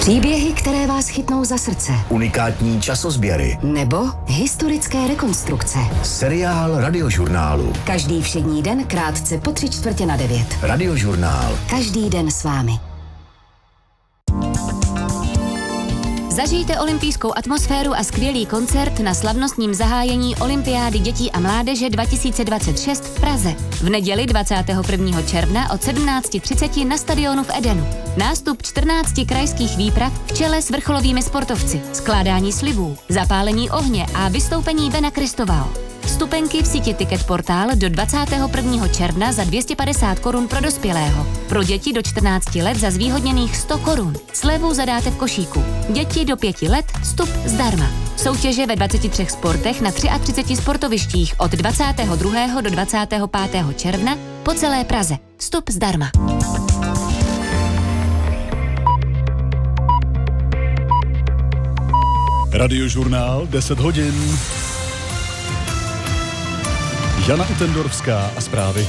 Příběhy, které vás chytnou za srdce. Unikátní časozběry. Nebo historické rekonstrukce. Seriál Radiožurnálu. Každý všední den krátce po 8:45. Radiožurnál. Každý den s vámi. Zažijte olympijskou atmosféru a skvělý koncert na slavnostním zahájení Olympiády dětí a mládeže 2026 v Praze. V neděli 21. června od 17:30 na stadionu v Edenu. Nástup 14 krajských výprav v čele s vrcholovými sportovci, skládání slibů, zapálení ohně a vystoupení Bena Kristovao. Vstupenky v síti Ticket Portál do 21. června za 250 korun pro dospělého. Pro děti do 14 let za zvýhodněných 100 korun. Slevu zadáte v košíku. Děti do 5 let vstup zdarma. Soutěže ve 23 sportech na 33 sportovištích od 22. do 25. června po celé Praze. Vstup zdarma. Radiožurnál 10 hodin. Jana Utendorská a zprávy.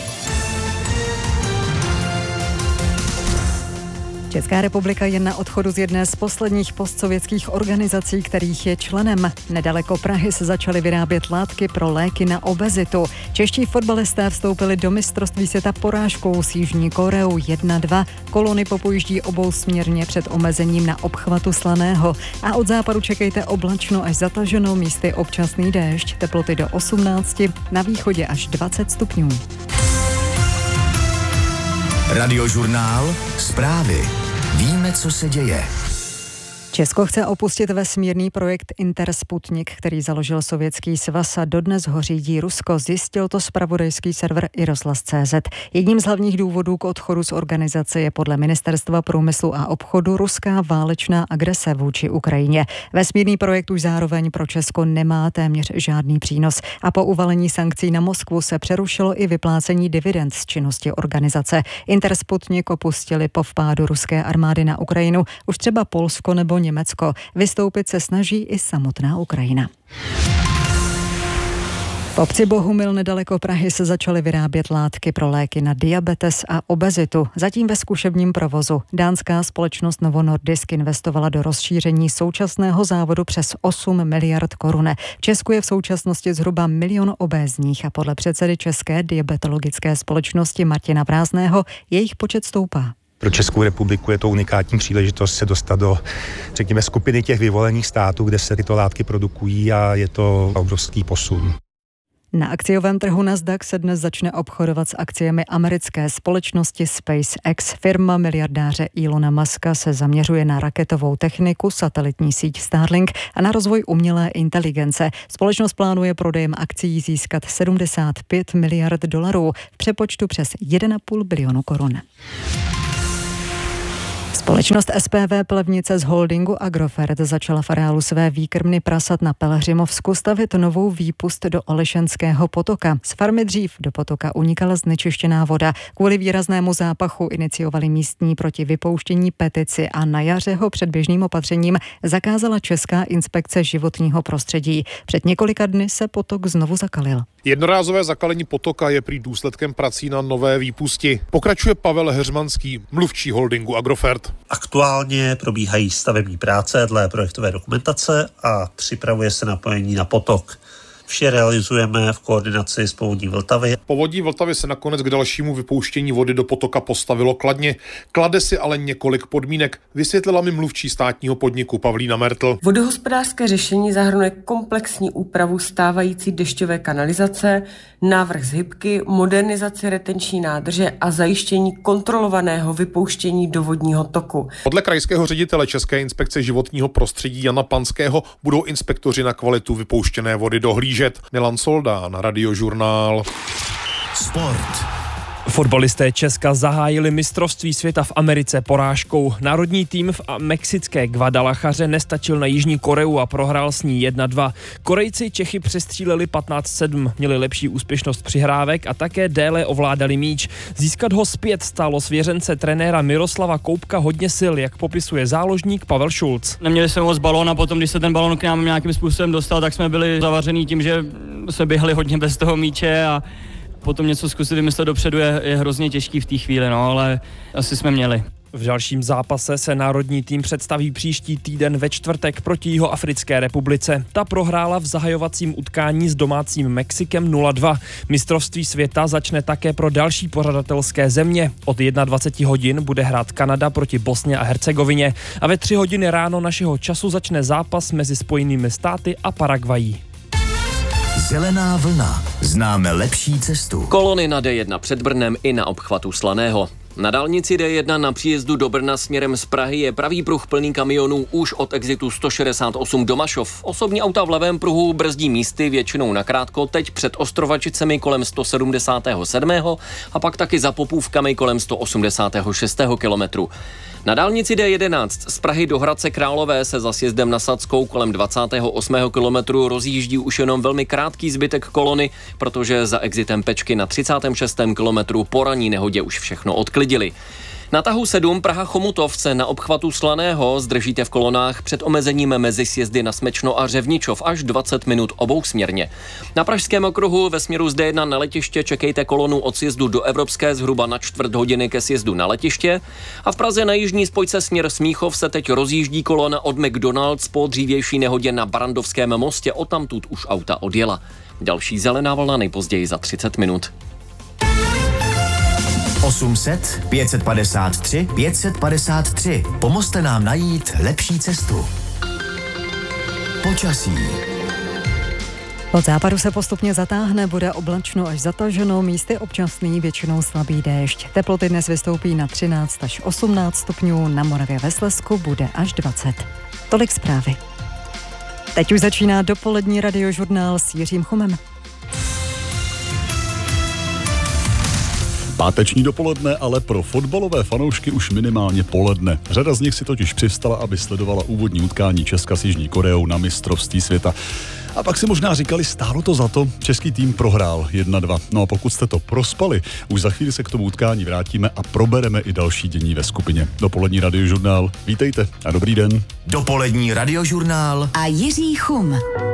Česká republika je na odchodu z jedné z posledních postsovětských organizací, kterých je členem. Nedaleko Prahy se začaly vyrábět látky pro léky na obezitu. Čeští fotbalisté vstoupili do mistrovství světa porážkou s Jižní Koreou 1-2. Kolony popojíždí obousměrně před omezením na obchvatu Slaného. A od západu čekejte oblačno až zataženou, místy občasný déšť. Teploty do 18, na východě až 20 stupňů. Radiožurnál. Zprávy. Víme, co se děje. Česko chce opustit vesmírný projekt Intersputnik, který založil Sovětský svaz a dodnes ho řídí Rusko, zjistil to zpravodajský server iRozhlas.cz. Jedním z hlavních důvodů k odchodu z organizace je podle Ministerstva průmyslu a obchodu ruská válečná agrese vůči Ukrajině. Vesmírný projekt už zároveň pro Česko nemá téměř žádný přínos a po uvalení sankcí na Moskvu se přerušilo i vyplácení dividend z činnosti organizace. Intersputnik opustili po vpádu ruské armády na Ukrajinu už třeba Polsko nebo Německo. Vystoupit se snaží i samotná Ukrajina. V obci Bohumil nedaleko Prahy se začaly vyrábět látky pro léky na diabetes a obezitu. Zatím ve zkušebním provozu. Dánská společnost Novo Nordisk investovala do rozšíření současného závodu přes 8 miliard korun. V Česku je v současnosti zhruba 1 milion obézních a podle předsedy České diabetologické společnosti Martina Vrázného jejich počet stoupá. Pro Českou republiku je to unikátní příležitost se dostat do, řekněme, skupiny těch vyvolených států, kde se tyto látky produkují a je to obrovský posun. Na akciovém trhu Nasdaq se dnes začne obchodovat s akciemi americké společnosti SpaceX. Firma miliardáře Elona Muska se zaměřuje na raketovou techniku, satelitní síť Starlink a na rozvoj umělé inteligence. Společnost plánuje prodejem akcií získat 75 miliard dolarů, v přepočtu přes 1,5 bilionu korun. Společnost SPV Plevnice z holdingu Agrofert začala v areálu své výkrmny prasat na Pelhřimovsku stavět novou výpust do Olešenského potoka. Z farmy dřív do potoka unikala znečištěná voda. Kvůli výraznému zápachu iniciovali místní proti vypouštění petici a na jaře ho předběžným opatřením zakázala Česká inspekce životního prostředí. Před několika dny se potok znovu zakalil. Jednorázové zakalení potoka je prý důsledkem prací na nové výpusti. Pokračuje Pavel Heřmanský, mluvčí holdingu Agrofert. Aktuálně probíhají stavební práce dle projektové dokumentace a připravuje se napojení na potok. Vše realizujeme v koordinaci s Povodí Vltavy. Povodí Vltavy se nakonec k dalšímu vypouštění vody do potoka postavilo kladně. Klade si ale několik podmínek, vysvětlila mi mluvčí státního podniku Pavlína Mertl. Vodohospodářské řešení zahrnuje komplexní úpravu stávající dešťové kanalizace, návrh zhybky, modernizaci retenční nádrže a zajištění kontrolovaného vypouštění do vodního toku. Podle krajského ředitele České inspekce životního prostředí Jana Panského budou inspektoři na kvalitu vypouštěné vody dohlížet. Milan Soldán, Radiožurnál. Sport. Fotbalisté Česka zahájili mistrovství světa v Americe porážkou. Národní tým v mexické Guadalajaře nestačil na Jižní Koreu a prohrál s ní 1-2. Korejci Čechy přestříleli 15-7, měli lepší úspěšnost přihrávek a také déle ovládali míč. Získat ho zpět stálo svěřence trenéra Miroslava Koupka hodně sil, jak popisuje záložník Pavel Šulc. Neměli jsme moc balón a potom, když se ten balón k nám nějakým způsobem dostal, tak jsme byli zavaření tím, že se běhali hodně bez toho míče a potom něco zkusit vymyslet dopředu je hrozně těžký v té chvíli, no, ale asi jsme měli. V dalším zápase se národní tým představí příští týden ve čtvrtek proti Jihoafrické republice. Ta prohrála v zahajovacím utkání s domácím Mexikem 0-2. Mistrovství světa začne také pro další pořadatelské země. Od 21 hodin bude hrát Kanada proti Bosně a Hercegovině a ve 3 hodiny ráno našeho času začne zápas mezi Spojenými státy a Paraguayí. Zelená vlna. Známe lepší cestu. Kolony na D1 před Brnem i na obchvatu Slaného. Na dálnici D1 na příjezdu do Brna směrem z Prahy je pravý pruh plný kamionů už od exitu 168 Domašov. Osobní auta v levém pruhu brzdí místy většinou nakrátko, teď před Ostrovačicemi kolem 177. a pak taky za Popůvkami kolem 186. kilometru. Na dálnici D11 z Prahy do Hradce Králové se za sjezdem na Sadskou kolem 28. kilometru rozjíždí už jenom velmi krátký zbytek kolony, protože za exitem Pečky na 36. kilometru po ranní nehodě už všechno odklidili. Na tahu 7 Praha Chomutovce na obchvatu Slaného zdržíte v kolonách před omezením mezi sjezdy na Smečno a Řevničov až 20 minut obousměrně. Na pražském okruhu ve směru z D1 na letiště čekejte kolonu od sjezdu do Evropské zhruba na čtvrt hodiny ke sjezdu na letiště a v Praze na jižní spojce směr Smíchov se teď rozjíždí kolona od McDonald's po dřívější nehodě na Barandovském mostě, odtamtud už auta odjela. Další zelená vlna nejpozději za 30 minut. 800 553 553. Pomozte nám najít lepší cestu. Počasí. Od západu se postupně zatáhne, bude oblačno až zataženo, místy občasný, většinou slabý déšť. Teploty dnes vystoupí na 13 až 18 stupňů, na Moravě ve Slezsku bude až 20. Tolik zprávy. Teď už začíná dopolední radiožurnál s Jiřím Chumem. Páteční dopoledne, ale pro fotbalové fanoušky už minimálně poledne. Řada z nich si totiž přivstala, aby sledovala úvodní utkání Česka s Jižní Koreou na mistrovství světa. A pak si možná říkali, stálo to za to, český tým prohrál 1-2. No a pokud jste to prospali, už za chvíli se k tomu utkání vrátíme a probereme i další dění ve skupině. Dopolední radiožurnál, vítejte a dobrý den. Dopolední radiožurnál a Jiří Chum.